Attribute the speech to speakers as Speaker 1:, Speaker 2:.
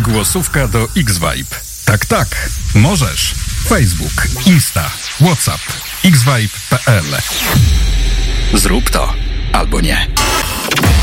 Speaker 1: Głosówka do X-Vibe. Tak, tak, możesz. Facebook, Insta, WhatsApp, xvibe.pl. Zrób to albo nie.